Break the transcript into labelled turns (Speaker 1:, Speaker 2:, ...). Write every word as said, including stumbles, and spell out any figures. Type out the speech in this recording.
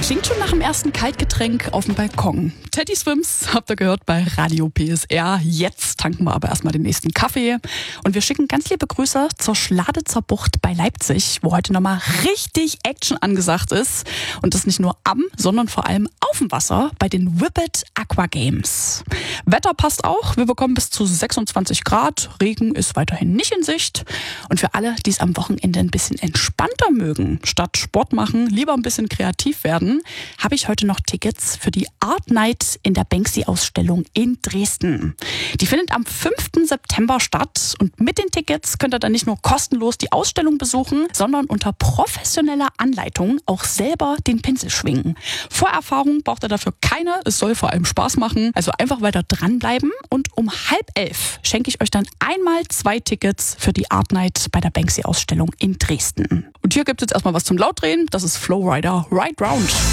Speaker 1: Klingt schon nach dem ersten Kaltgetränk auf dem Balkon. Teddy Swims habt ihr gehört bei Radio P S R. Jetzt tanken wir aber erstmal den nächsten Kaffee. Und wir schicken ganz liebe Grüße zur Schladitzer Bucht bei Leipzig, wo heute nochmal richtig Action angesagt ist. Und das nicht nur am, sondern vor allem auf dem Wasser bei den Whippet Aqua Games. Wetter passt auch. Wir bekommen bis zu sechsundzwanzig Grad. Regen ist weiterhin nicht in Sicht. Und für alle, die es am Wochenende ein bisschen entspannter mögen, statt Sport machen, lieber ein bisschen kreativ werden, habe ich heute noch Tickets für die Art Night in der Banksy-Ausstellung in Dresden. Die findet am fünften September statt und mit den Tickets könnt ihr dann nicht nur kostenlos die Ausstellung besuchen, sondern unter professioneller Anleitung auch selber den Pinsel schwingen. Vorerfahrung braucht ihr dafür keine, es soll vor allem Spaß machen, also einfach weiter dranbleiben und um halb elf schenke ich euch dann einmal zwei Tickets für die Art Night bei der Banksy-Ausstellung in Dresden. Und hier gibt es jetzt erstmal was zum Lautdrehen, das ist Flowrider Ride Round.